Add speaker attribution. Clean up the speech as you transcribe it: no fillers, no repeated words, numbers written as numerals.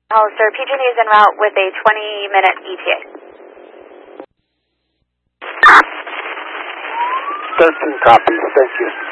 Speaker 1: Hollister, PG&E is en route with a 20-minute ETA.
Speaker 2: Justin copies, thank you.